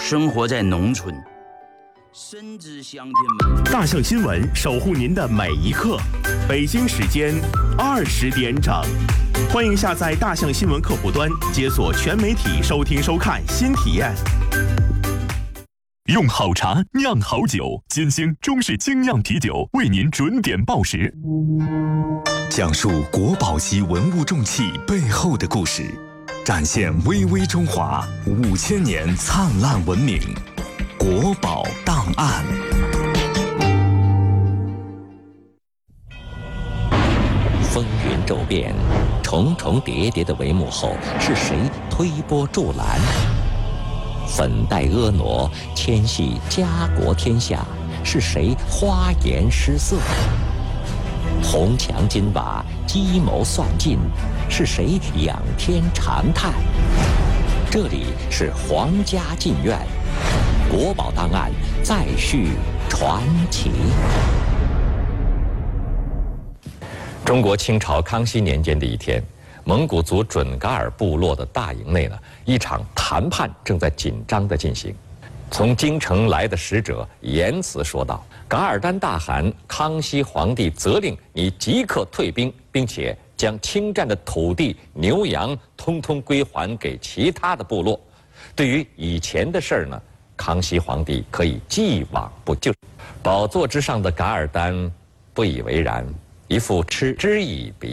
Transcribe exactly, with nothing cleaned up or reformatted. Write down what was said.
生活在农村，深知香甜美。 大象新闻守护您的每一刻。北京时间二十点整，欢迎下载大象新闻客户端，解锁全媒体收听收看新体验。 用好茶酿好酒，金星中式精酿啤酒为您准点报时。 讲述国宝级文物重器背后的故事，展现巍巍中华五千年灿烂文明。国宝档案。 风云骤变，重重叠叠的帷幕后，是谁推波助澜？粉黛婀娜，牵系家国天下，是谁花颜失色？红墙金瓦，计谋算尽，是谁仰天长叹？这里是皇家禁苑，国宝档案再续传奇。中国清朝康熙年间的一天，蒙古族准噶尔部落的大营内呢，一场谈判正在紧张地进行。从京城来的使者言辞说道：“噶尔丹大汗康熙皇帝责令你即刻退兵，并且将侵占的土地、牛羊通通归还给其他的部落。对于以前的事儿呢，康熙皇帝可以既往不咎。”宝座之上的噶尔丹不以为然，一副嗤之以鼻